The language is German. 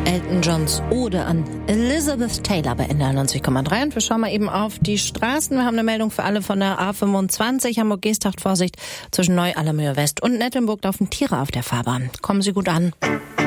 Elton Johns Ode an Elizabeth Taylor bei NDR 90,3. Und wir schauen mal eben auf die Straßen. Wir haben eine Meldung für alle von der A25. Hamburg-Geesthacht, Vorsicht zwischen Neu-Allermöhe West und Nettelnburg laufen Tiere auf der Fahrbahn. Kommen Sie gut an.